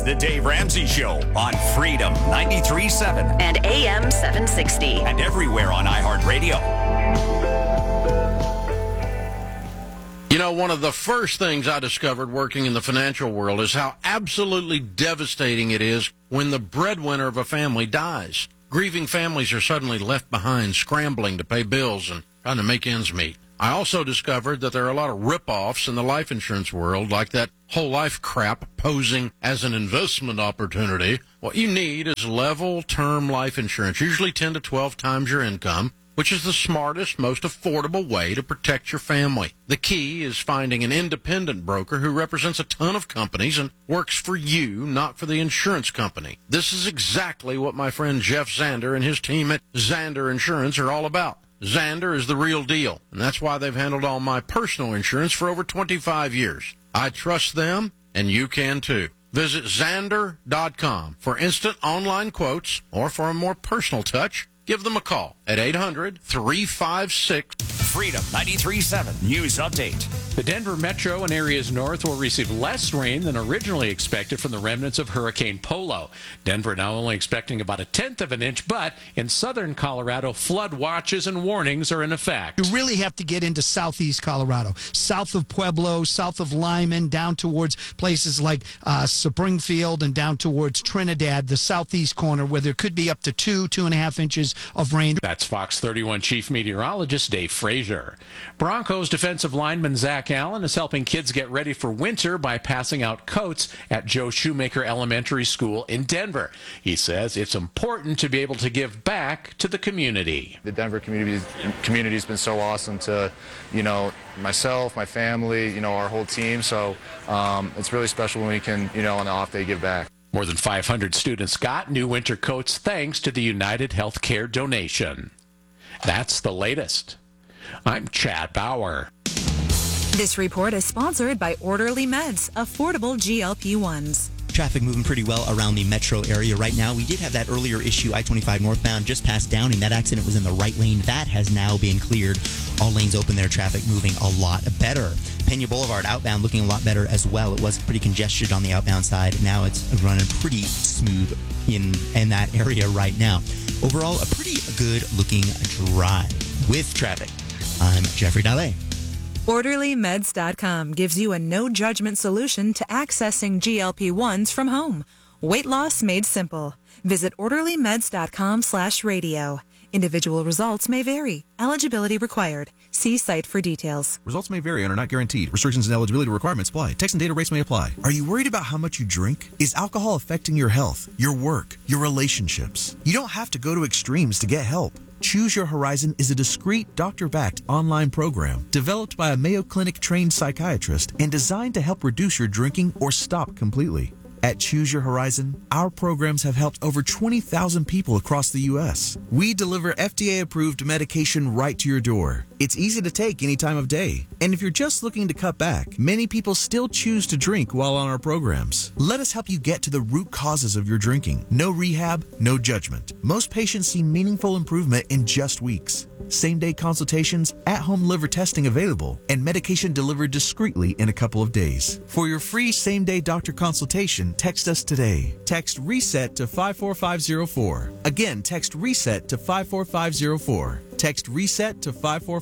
The Dave Ramsey Show on Freedom 93.7 and AM 760. and everywhere on iHeartRadio. You know, one of the first things I discovered working in the financial world is how absolutely devastating it is when the breadwinner of a family dies. Grieving families are suddenly left behind, scrambling to pay bills and trying to make ends meet. I also discovered that there are a lot of rip-offs in the life insurance world, like that whole life crap posing as an investment opportunity. What you need is level term life insurance, usually 10 to 12 times your income, which is the smartest, most affordable way to protect your family. The key is finding an independent broker who represents a ton of companies and works for you, not for the insurance company. This is exactly what my friend Jeff Zander and his team at Zander Insurance are all about. Zander is the real deal, and that's why they've handled all my personal insurance for over 25 years. I trust them, and you can too. Visit Zander.com for instant online quotes, or for a more personal touch, give them a call at 800-356. Freedom 93.7 News Update. The Denver metro and areas north will receive less rain than originally expected from the remnants of Hurricane Polo. Denver now only expecting about 1/10 of an inch, but in southern Colorado, flood watches and warnings are in effect. You really have to get into southeast Colorado, south of Pueblo, south of Lyman, down towards places like Springfield and down towards Trinidad, the southeast corner, where there could be up to 2.5 inches of rain. That's Fox 31 Chief Meteorologist Dave Frazier. Broncos defensive lineman Zach Allen is helping kids get ready for winter by passing out coats at Joe Shoemaker Elementary School in Denver. He says it's important to be able to give back to the community. The Denver community's been so awesome to, myself, my family, our whole team. So it's really special when we can, on the off day give back. More than 500 students got new winter coats thanks to the United Healthcare donation. That's the latest. I'm Chad Bauer. This report is sponsored by Orderly Meds, affordable GLP-1s. Traffic moving pretty well around the metro area right now. We did have that earlier issue, I-25 northbound, just past Downing. That accident was in the right lane. That has now been cleared. All lanes open there, traffic moving a lot better. Pena Boulevard outbound looking a lot better as well. It was pretty congested on the outbound side. Now it's running pretty smooth in that area right now. Overall, a pretty good looking drive with traffic. I'm Jeffrey Dalle. OrderlyMeds.com gives you a no-judgment solution to accessing GLP-1s from home. Weight loss made simple. Visit OrderlyMeds.com/radio. Individual results may vary. Eligibility required. See site for details. Results may vary and are not guaranteed. Restrictions and eligibility requirements apply. Text and data rates may apply. Are you worried about how much you drink? Is alcohol affecting your health, your work, your relationships? You don't have to go to extremes to get help. Choose Your Horizon is a discreet, doctor-backed online program developed by a Mayo Clinic-trained psychiatrist and designed to help reduce your drinking or stop completely. At Choose Your Horizon, our programs have helped over 20,000 people across the U.S. We deliver FDA-approved medication right to your door. It's easy to take any time of day. And if you're just looking to cut back, many people still choose to drink while on our programs. Let us help you get to the root causes of your drinking. No rehab, no judgment. Most patients see meaningful improvement in just weeks. Same-day consultations, at-home liver testing available, and medication delivered discreetly in a couple of days. For your free same-day doctor consultation, text us today. Text RESET to 54504. Again, text RESET to 54504. Text RESET to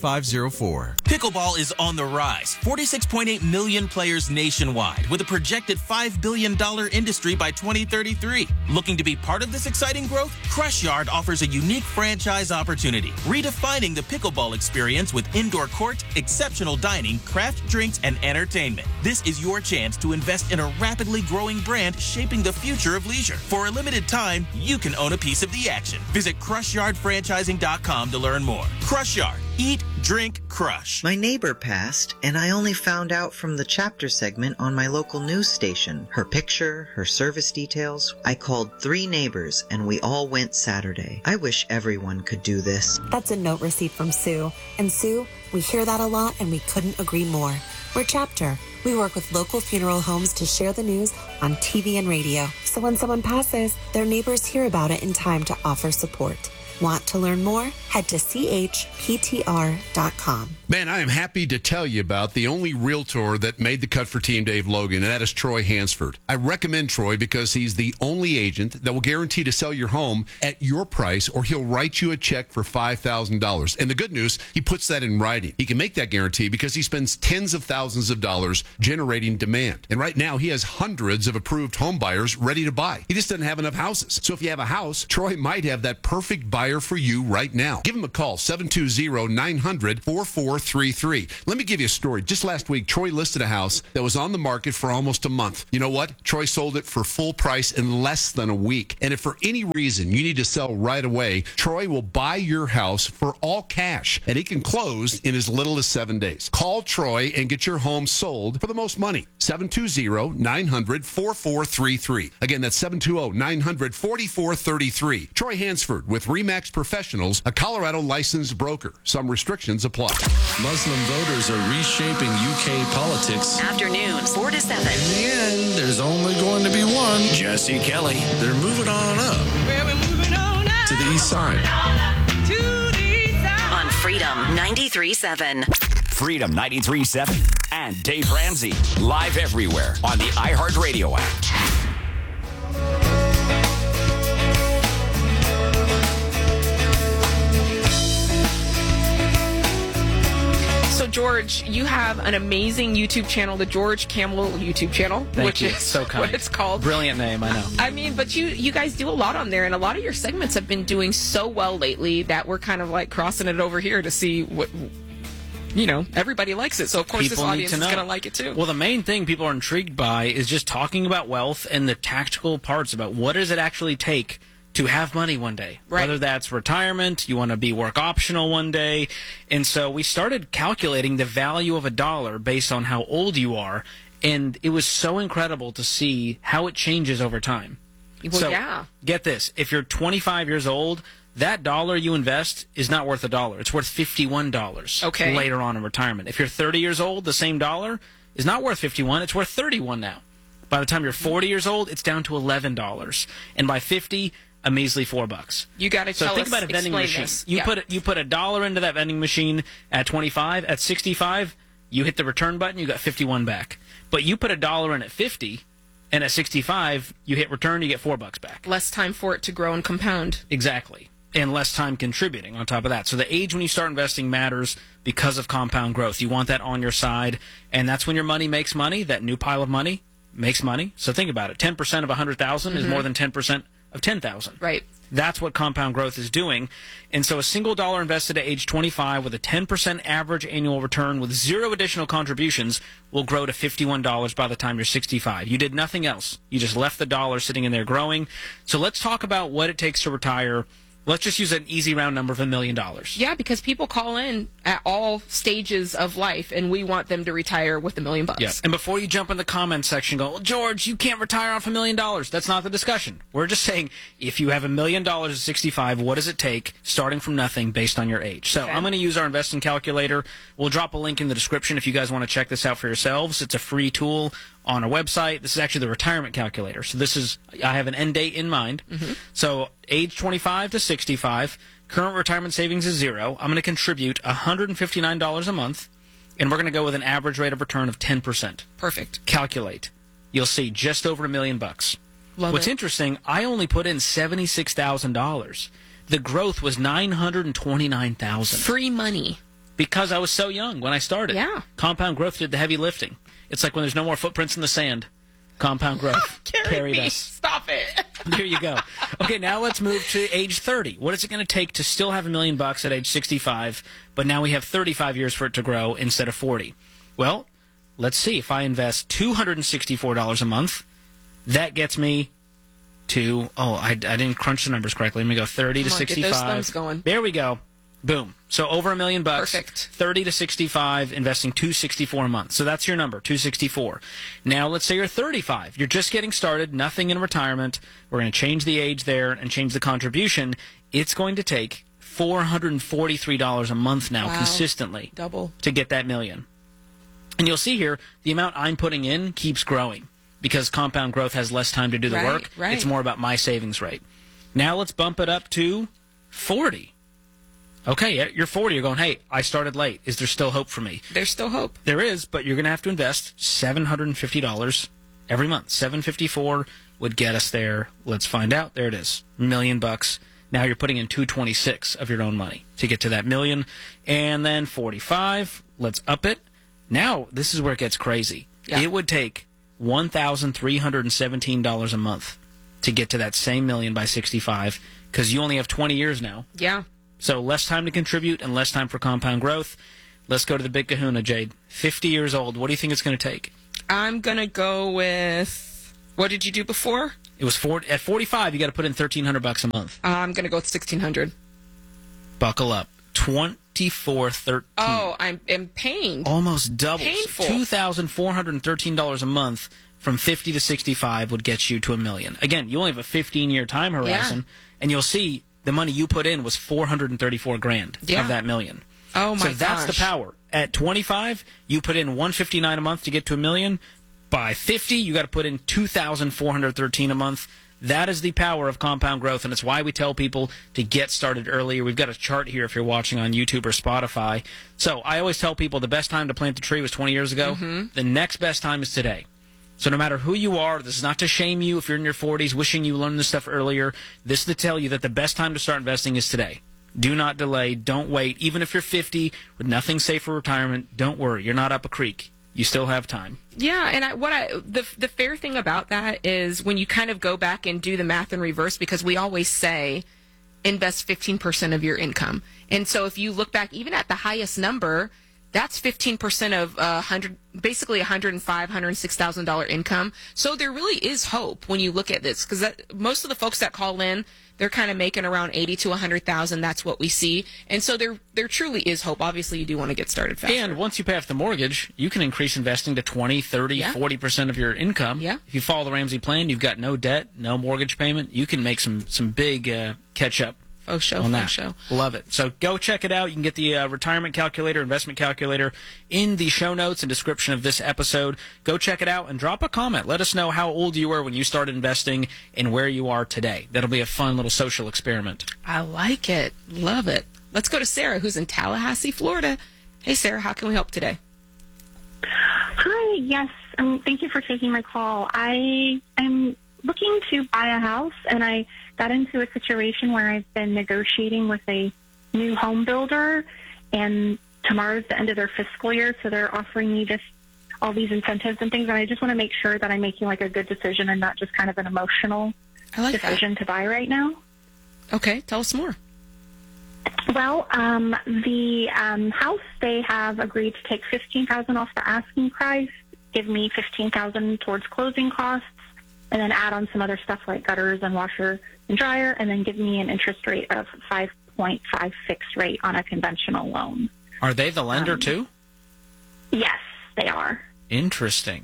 54504. Pickleball is on the rise. 46.8 million players nationwide, with a projected $5 billion industry by 2033. Looking to be part of this exciting growth? Crush Yard offers a unique franchise opportunity, redefining the pickleball experience with indoor court, exceptional dining, craft drinks, and entertainment. This is your chance to invest in a rapidly growing brand shaping the future of leisure. For a limited time, you can own a piece of the action. Visit CrushYardFranchising.com to learn more. Crush Yard. Eat, drink, crush. My neighbor passed, and I only found out from the chapter segment on my local news station. Her picture, her service details. I called 3 neighbors, and we all went Saturday. I wish everyone could do this. That's a note receipt from Sue. And Sue, we hear that a lot, and we couldn't agree more. We're Chapter. We work with local funeral homes to share the news on TV and radio. So when someone passes, their neighbors hear about it in time to offer support. Want to learn more? Head to chptr.com. Man, I am happy to tell you about the only realtor that made the cut for Team Dave Logan, and that is Troy Hansford. I recommend Troy because he's the only agent that will guarantee to sell your home at your price, or he'll write you a check for $5,000. And the good news, he puts that in writing. He can make that guarantee because he spends tens of thousands of dollars generating demand. And right now, he has hundreds of approved home buyers ready to buy. He just doesn't have enough houses. So if you have a house, Troy might have that perfect buyer for you right now. Give him a call, 720-900-4433. Let me give you a story. Just last week, Troy listed a house that was on the market for almost a month. You know what? Troy sold it for full price in less than a week. And if for any reason you need to sell right away, Troy will buy your house for all cash, and he can close in as little as 7 days. Call Troy and get your home sold for the most money. 720-900-4433. Again, that's 720-900-4433. Troy Hansford with RE/MAX Professionals, a Colorado licensed broker. Some restrictions apply. Muslim voters are reshaping UK politics. Afternoons, 4 to 7. In the end, there's only going to be one. Jesse Kelly. They're moving on up. To the east side. On Freedom 93.7. Freedom 93.7 and Dave Ramsey. Live everywhere on the iHeartRadio app. So, George, you have an amazing YouTube channel, the George Kamel YouTube channel. Thank you. Is so kind. what it's called. Brilliant name, I know. I mean, but you guys do a lot on there, and a lot of your segments have been doing so well lately that we're kind of like crossing it over here to see what, everybody likes it. So, of course, this audience is going to like it too. Well, the main thing people are intrigued by is just talking about wealth and the tactical parts about what does it actually take to have money one day, right. Whether that's retirement, you want to be work optional one day. And so we started calculating the value of $1 based on how old you are. And it was so incredible to see how it changes over time. Well, so, yeah. Get this. If you're 25 years old, that dollar you invest is not worth $1. It's worth $51 later on in retirement. If you're 30 years old, the same dollar is not worth $51. It's worth $31 now. By the time you're 40 years old, it's down to $11. And by 50, a measly $4. You got to tell us. So think about a vending machine. This. You put $1 into that vending machine at 25. At 65, you hit the return button. You got 51 back. But you put $1 in at 50, and at 65, you hit return. You get $4 back. Less time for it to grow and compound. Exactly, and less time contributing on top of that. So the age when you start investing matters because of compound growth. You want that on your side, and that's when your money makes money. That new pile of money makes money. So think about it. 10% of 100,000 is more than 10% of 10,000. Right. That's what compound growth is doing. And so a single dollar invested at age 25 with a 10% average annual return with zero additional contributions will grow to $51 by the time you're 65. You did nothing else. You just left the dollar sitting in there growing. So let's talk about what it takes to retire. Let's just use an easy round number of $1 million. Yeah, because people call in at all stages of life, and we want them to retire with $1 million. Yes. And before you jump in the comments section, go, well, George, you can't retire off $1 million. That's not the discussion. We're just saying, if you have $1 million at 65, what does it take, starting from nothing, based on your age? So I'm going to use our investing calculator. We'll drop a link in the description if you guys want to check this out for yourselves. It's a free tool on our website. This is actually the retirement calculator. So I have an end date in mind. So age 25 to 65, current retirement savings is zero. I'm going to contribute $159 a month, and we're going to go with an average rate of return of 10%. Perfect. Calculate. You'll see just over $1 million. What's interesting, I only put in $76,000. The growth was $929,000. Free money. Because I was so young when I started. Yeah. Compound growth did the heavy lifting. It's like when there's no more footprints in the sand. Compound growth carried us. Stop it. There you go. Okay, now let's move to age 30. What is it going to take to still have $1 million at age 65, but now we have 35 years for it to grow instead of 40? Well, let's see. If I invest $264 a month, that gets me to, I didn't crunch the numbers correctly. Let me go 30 to 65. Get those thumbs going. There we go. Boom. So over $1 million. Perfect. 30 to 65, investing $264 a month. So that's your number, $264. Now let's say you're 35. You're just getting started, nothing in retirement. We're going to change the age there and change the contribution. It's going to take $443 a month now consistently. Double. To get that $1 million. And you'll see here, the amount I'm putting in keeps growing because compound growth has less time to do the work. Right. It's more about my savings rate. Now let's bump it up to 40. Okay, you're 40. You're going, hey, I started late. Is there still hope for me? There's still hope. There is, but you're going to have to invest $750 every month. $754 would get us there. Let's find out. There it is. $1 million. Now you're putting in $226 of your own money to get to that million. And then 45. Let's up it. Now, this is where it gets crazy. Yeah. It would take $1,317 a month to get to that same million by 65 because you only have 20 years now. Yeah. So less time to contribute and less time for compound growth. Let's go to the big kahuna, Jade. 50 years old. What do you think it's going to take? I'm going to go with, what did you do before? It was at 45, you got to put in $1,300 a month. I'm going to go with $1,600. Buckle up. $2,413. Oh, I'm in pain. Almost double. Painful. $2,413 a month from 50 to 65 would get you to $1 million. Again, you only have a 15-year time horizon, and you'll see the money you put in was $434,000 of that $1 million. Oh my gosh. So that's the power. At 25, you put in $159 a month to get to $1 million. By 50, you got to put in $2,413 a month. That is the power of compound growth, and it's why we tell people to get started earlier. We've got a chart here if you're watching on YouTube or Spotify. So I always tell people the best time to plant the tree was 20 years ago. Mm-hmm. The next best time is today. So no matter who you are, this is not to shame you if you're in your 40s, wishing you learned this stuff earlier. This is to tell you that the best time to start investing is today. Do not delay. Don't wait. Even if you're 50 with nothing safe for retirement, don't worry. You're not up a creek. You still have time. Yeah, and the fair thing about that is when you kind of go back and do the math in reverse, because we always say invest 15% of your income. And so if you look back even at the highest number, that's 15% of basically $105,000, $106,000 income. So there really is hope when you look at this, because most of the folks that call in, they're kind of making around $80,000 to $100,000. That's what we see, and so there truly is hope. Obviously, you do want to get started faster. And once you pay off the mortgage, you can increase investing to 20, 30, 40% of your income. Yeah. If you follow the Ramsey plan, you've got no debt, no mortgage payment. You can make some big catch up. Oh, show. On that. Show. Love it. So go check it out. You can get the retirement calculator, investment calculator in the show notes and description of this episode. Go check it out and drop a comment. Let us know how old you were when you started investing and where you are today. That'll be a fun little social experiment. I like it. Love it. Let's go to Sarah, who's in Tallahassee, Florida. Hey, Sarah, how can we help today? Hi, yes. Thank you for taking my call. I am looking to buy a house, and I got into a situation where I've been negotiating with a new home builder, and tomorrow's the end of their fiscal year, so they're offering me just all these incentives and things, and I just want to make sure that I'm making like a good decision and not just kind of an emotional decision to buy right now. Okay, tell us more. Well, the house, they have agreed to take $15,000 off the asking price, give me $15,000 towards closing costs, and then add on some other stuff like gutters and washer and dryer, and then give me an interest rate of 5.5 fixed rate on a conventional loan. Are they the lender too? Yes, they are. Interesting.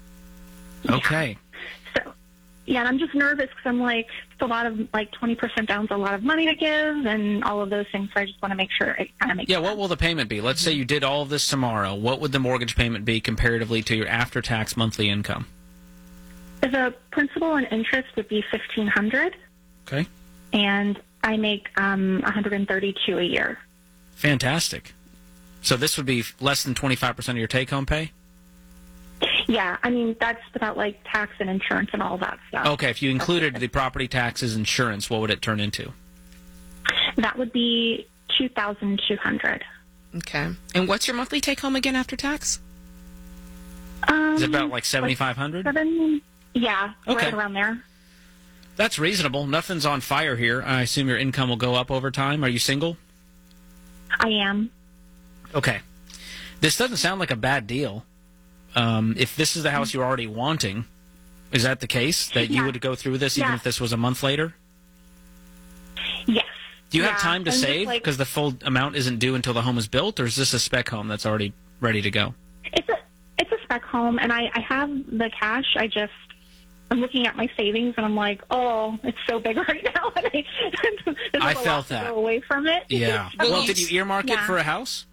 Okay. So, yeah, and I'm just nervous because I'm like, it's a lot of, like 20% down's a lot of money to give and all of those things, so I just want to make sure it kind of makes sense. What will the payment be? Let's say you did all of this tomorrow. What would the mortgage payment be comparatively to your after-tax monthly income? The principal and interest would be $1,500. Okay. And I make $132 a year. Fantastic. So this would be less than 25% of your take-home pay? Yeah, I mean, that's without like tax and insurance and all that stuff. Okay, if you included the property taxes, insurance, what would it turn into? That would be $2,200. Okay. And what's your monthly take-home again after tax? Is it about like $7,500? Yeah, okay. Right around there. That's reasonable. Nothing's on fire here. I assume your income will go up over time. Are you single? I am. Okay. This doesn't sound like a bad deal. If this is the house you're already wanting, is that the case? That you would go through this even if this was a month later? Yes. Do you have time to save because the full amount isn't due until the home is built, or is this a spec home that's already ready to go? It's a spec home, and I have the cash. I'm looking at my savings, and I'm like, oh, it's so big right now. And I felt that. Go away from it. Yeah. Well, did you earmark it for a house?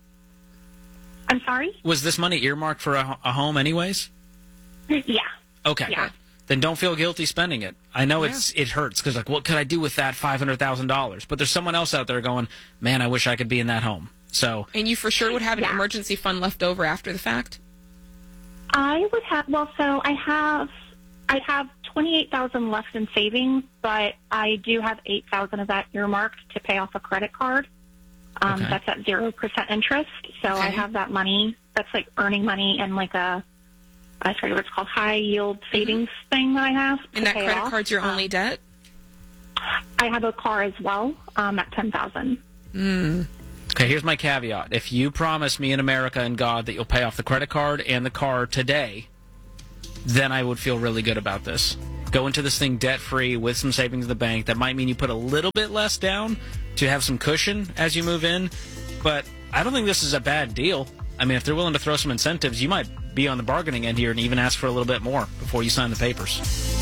I'm sorry? Was this money earmarked for a home anyways? Yeah. Okay. Yeah. then don't feel guilty spending it. I know it hurts because, like, what could I do with that $500,000? But there's someone else out there going, man, I wish I could be in that home. So, and you for sure would have an emergency fund left over after the fact? I would have, so I have $28,000 left in savings, but I do have $8,000 of that earmarked to pay off a credit card. That's at 0% interest. So I have that money. That's like earning money and like I forget what it's called, high yield savings thing that I have. And that credit card's your only debt? I have a car as well at $10,000. Okay, here's my caveat. If you promise me in America and God that you'll pay off the credit card and the car today, then I would feel really good about this. Go into this thing debt-free with some savings in the bank. That might mean you put a little bit less down to have some cushion as you move in, but I don't think this is a bad deal. I mean, if they're willing to throw some incentives, you might be on the bargaining end here and even ask for a little bit more before you sign the papers.